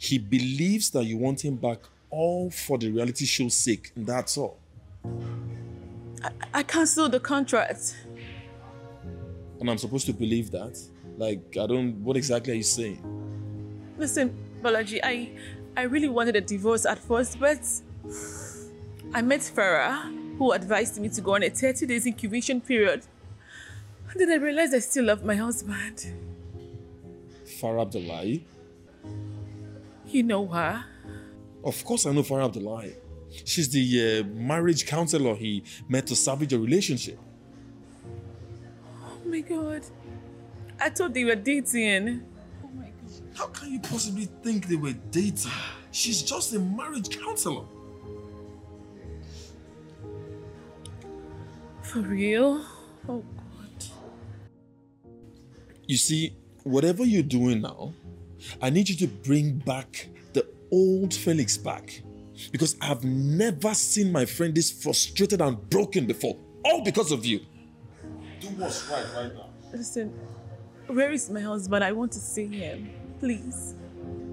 He believes that you want him back all for the reality show's sake, and that's all. I canceled the contract. And I'm supposed to believe that? Like, what exactly are you saying? Listen, Balaji, I really wanted a divorce at first, but I met Farah, who advised me to go on a 30 days incubation period. And then I realized I still love my husband. Farah Abdullahi? You know her? Of course I know Farah Abdullahi. She's the marriage counselor he met to salvage a relationship. Oh my God. I thought they were dating. Oh my God. How can you possibly think they were dating? She's just a marriage counselor. For real? Oh God. You see, whatever you're doing now, I need you to bring back the old Felix back. Because I've never seen my friend this frustrated and broken before. All because of you. Do what's right now. Listen, where is my husband? I want to see him. Please.